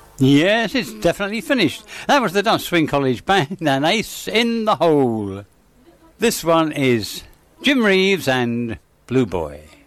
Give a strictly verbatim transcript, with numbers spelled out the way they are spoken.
Yes, it's definitely finished. That was the Dutch Swing College Band and Ace in the Hole. This one is Jim Reeves and Blue Boy.